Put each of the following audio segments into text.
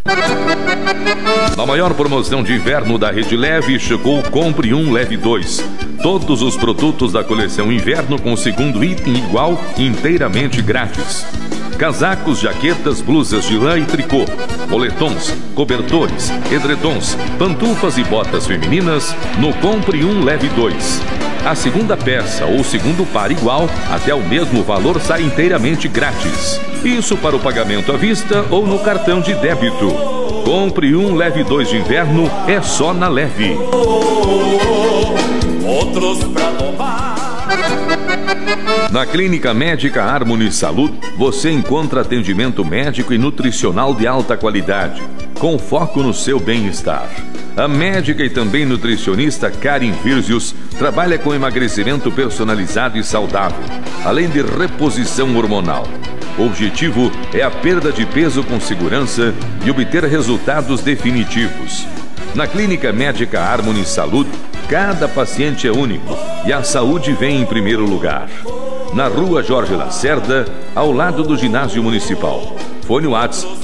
Na maior promoção de inverno da Rede Leve, chegou o Compre 1, Leve 2. Todos os produtos da coleção inverno com o segundo item igual inteiramente grátis. Casacos, jaquetas, blusas de lã e tricô, moletons, cobertores, edredons, pantufas e botas femininas no Compre 1, Leve 2. A segunda peça ou segundo par igual, até o mesmo valor, sai inteiramente grátis. Isso para o pagamento à vista ou no cartão de débito. Compre 1, Leve 2 de inverno, é só na Leve. Outros pra tomar. Na Clínica Médica Harmony Saúde, você encontra atendimento médico e nutricional de alta qualidade, com foco no seu bem-estar. A médica e também nutricionista Karen Virzius trabalha com emagrecimento personalizado e saudável, além de reposição hormonal. O objetivo é a perda de peso com segurança e obter resultados definitivos. Na Clínica Médica Harmony Saúde, cada paciente é único e a saúde vem em primeiro lugar. Na Rua Jorge Lacerda, ao lado do Ginásio Municipal. Fone WhatsApp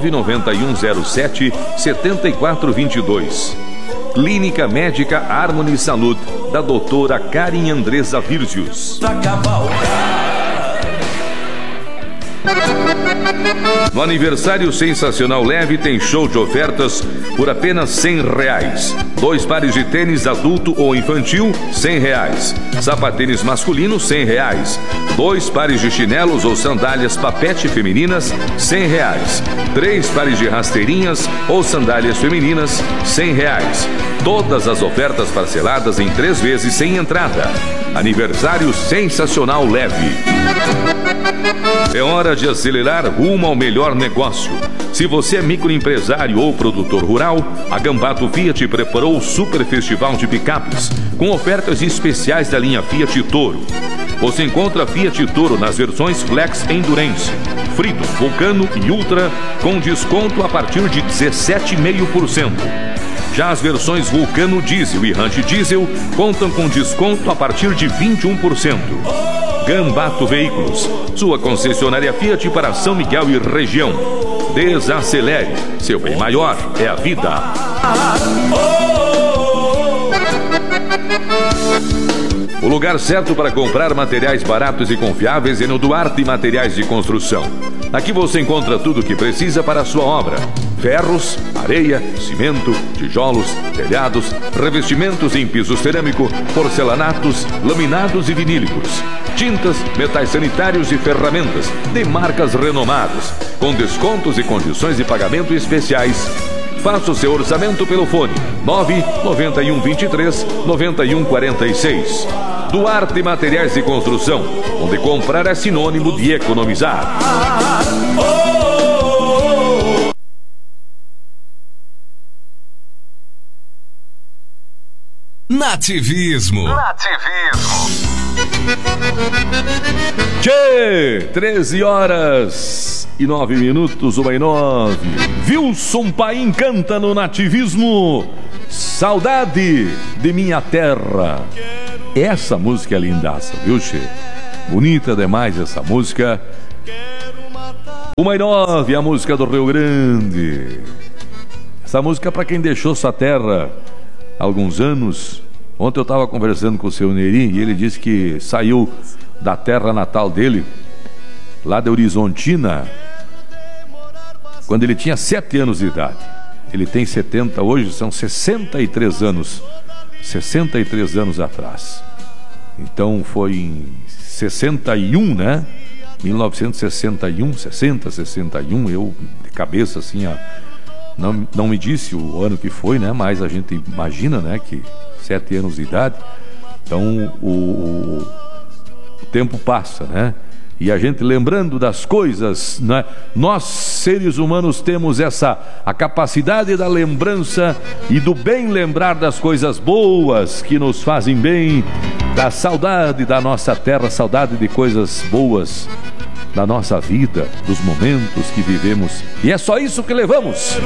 99107-7422. Clínica Médica Harmony Saúde, da doutora Karen Andresa Virzius. No aniversário Sensacional Leve tem show de ofertas por apenas R$100. 2 pares de tênis adulto ou infantil, R$100. Sapatênis masculino, R$100. 2 pares de chinelos ou sandálias papete femininas, R$100. 3 pares de rasteirinhas ou sandálias femininas, R$100. Todas as ofertas parceladas em 3 vezes sem entrada. Aniversário Sensacional Leve. É hora de acelerar rumo ao melhor negócio. Se você é microempresário ou produtor rural, a Gambato Fiat preparou o Super Festival de Picapes, com ofertas especiais da linha Fiat Toro. Você encontra Fiat Toro nas versões Flex Endurance, Freedom, Vulcano e Ultra, com desconto a partir de 17,5%. Já as versões Vulcano Diesel e Range Diesel contam com desconto a partir de 21%. Gambato Veículos, sua concessionária Fiat para São Miguel e região. Desacelere, seu bem maior é a vida. O lugar certo para comprar materiais baratos e confiáveis é no Duarte Materiais de Construção. Aqui você encontra tudo o que precisa para a sua obra: ferros, areia, cimento, tijolos, telhados, revestimentos em piso cerâmico, porcelanatos, laminados e vinílicos, tintas, metais sanitários e ferramentas de marcas renomadas, com descontos e condições de pagamento especiais. Faça o seu orçamento pelo fone 99123-9146. Duarte Materiais de Construção, onde comprar é sinônimo de economizar. Nativismo. Tchê, 13h09, 1:09. Wilson Paim canta no Nativismo Saudade de Minha Terra. Essa música é lindaça, viu, Tchê? Bonita demais essa música. 1:09, a música do Rio Grande. Essa música é para quem deixou sua terra há alguns anos. Ontem eu estava conversando com o seu Neri e ele disse que saiu da terra natal dele, lá da Horizontina, quando ele tinha 7 anos de idade. Ele tem 70 hoje, são 63 anos. 63 anos atrás. Então foi em 61, né? 1961, 61, eu de cabeça assim, não me disse o ano que foi, né? Mas a gente imagina, né, que 7 anos de idade. Então o tempo passa, né? E a gente lembrando das coisas, né? Nós seres humanos temos a capacidade da lembrança e do bem lembrar das coisas boas que nos fazem bem, da saudade da nossa terra, saudade de coisas boas da nossa vida, dos momentos que vivemos. E é só isso que levamos.